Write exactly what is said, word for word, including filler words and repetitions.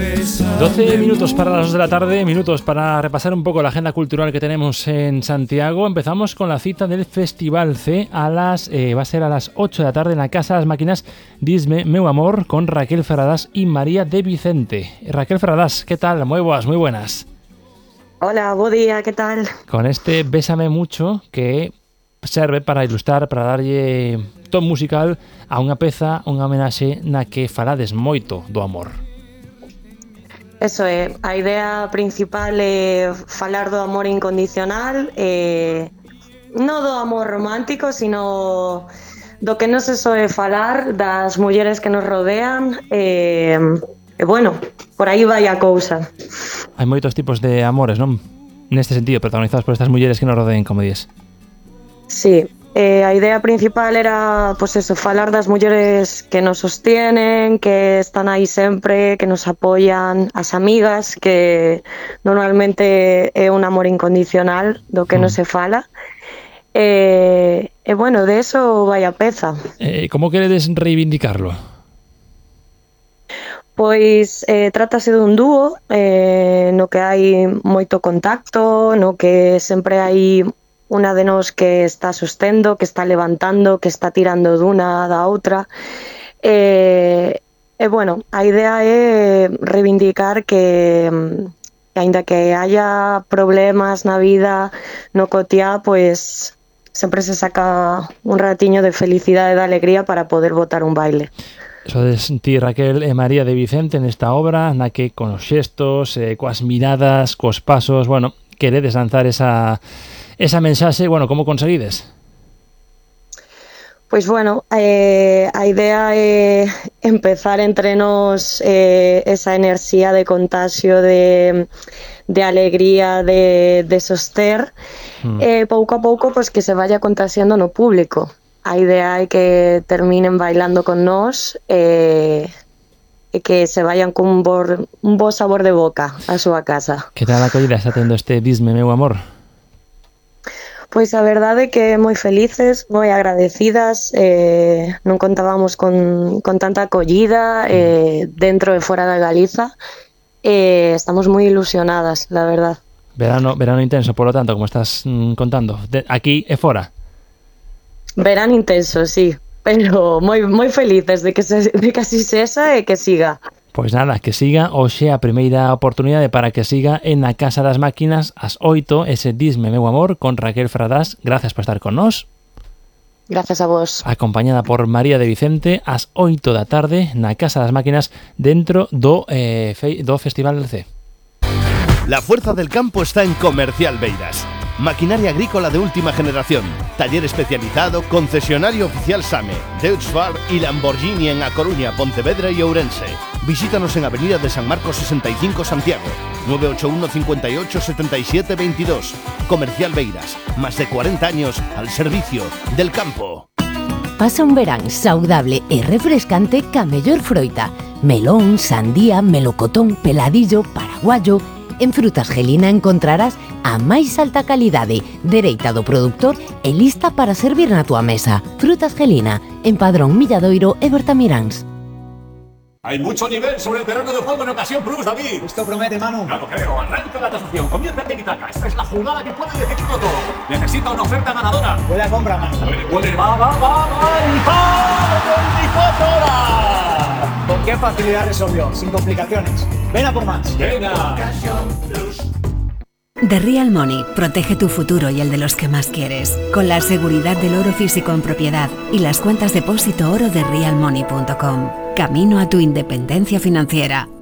doce minutos para las dos de la tarde, minutos para repasar un poco la agenda cultural que tenemos en Santiago. Empezamos con la cita del Festival C. A las, eh, va a ser a las ocho de la tarde en la Casa de las Máquinas Disme Meu Amor con Raquel Ferradas y María de Vicente. Raquel Ferradas, ¿qué tal? Muy buenas, muy buenas. Hola, buen día, ¿qué tal? Con este Bésame Mucho que serve para ilustrar, para darlle ton musical a unha peza, unha homenaxe na que falades moito do amor. Eso é, a idea principal é falar do amor incondicional, eh, non do amor romántico, sino do que non se soe falar, das mulleres que nos rodean, e, e bueno, por aí vai a cousa. Hai moitos tipos de amores, non? Neste sentido, protagonizados por estas mulleres que nos rodeen, como dices. Sí, eh, a idea principal era, pues eso, falar das mulleres que nos sostienen, que están aí sempre, que nos apoyan, as amigas, que normalmente é un amor incondicional do que mm. non se fala. E, e bueno, de eso vai a peza. Eh, como queredes reivindicarlo? Pois eh, trátase dun dúo eh, no que hai moito contacto, no que sempre hai unha de nós que está sostendo, que está levantando, que está tirando duna da outra. E, e bueno, a idea é reivindicar que, que aínda que haya problemas na vida, no cotiá, pois sempre se saca un ratiño de felicidade e de alegría para poder botar un baile. Sodes ti, Raquel e María de Vicente nesta obra na que con os xestos, eh, coas miradas, cos pasos, bueno, queredes lanzar esa esa mensaxe, bueno, como conseguides? Pois bueno, eh, a idea é empezar entre nós eh, esa enerxía de contaxio de, de alegría, de, de soster, mm. e eh, pouco a pouco pues, que se vaya contaxiando no público. A idea é que terminen bailando con nós e, e que se vayan con un, bor, un bo sabor de boca a súa casa. Que tal a acollida está tendo este Disme Meu Amor? Pois a verdade é que moi felices, moi agradecidas, eh, non contábamos con, con tanta acollida eh, dentro e fora da Galiza, e eh, estamos moi ilusionadas, la verdad. Verano, verano intenso, por lo tanto, como estás mm, contando, de, aquí e fora. Verán intenso, sí, pero moi moi felices de que se, de que así sexa e que siga. Pois nada, que siga hoxe a primeira oportunidade para que siga en a Casa das Máquinas ás oito, ese Disme Meu Amor con Raquel Ferradas. Gracias por estar con nós. Gracias a vos. Acompañada por María de Vicente ás oito da tarde na Casa das Máquinas dentro do, eh, fe, do Festival del C. La fuerza del campo está en Comercial Beiras. Maquinaria agrícola de última generación, taller especializado, concesionario oficial SAME, Deutz-Fahr y Lamborghini en A Coruña, Pontevedra y Ourense. Visítanos en Avenida de San Marcos sesenta y cinco Santiago, nueve ocho uno, cinco ocho, siete siete dos dos. Comercial Beiras, más de cuarenta años al servicio del campo. Pasa un verán saudable e refrescante ca mellor froita. Melón, sandía, melocotón, peladillo, paraguayo. En Frutas Gelina encontrarás a máis alta calidade, dereita do produtor e lista para servir na túa mesa. Frutas Gelina, en Padrón, Milladoiro e Bertamiráns. Hay mucho nivel sobre el terreno de juego en Ocasión Plus, David. Esto promete, Manu. Ya lo creo. Arranca la tasación. Comienza el tiki-taka. Esta es la jugada que puede decidirlo todo. Necesita una oferta ganadora. Puede compra, Manu. Puede, puede. Va, va, va, va. ¡Y va! veinticuatro horas! ¿Con qué facilidad resolvió? Sin complicaciones. Ven a por más. Venga. The Real Money protege tu futuro y el de los que más quieres, con la seguridad del oro físico en propiedad y las cuentas depósito oro de real money punto com. Camino a tu independencia financiera.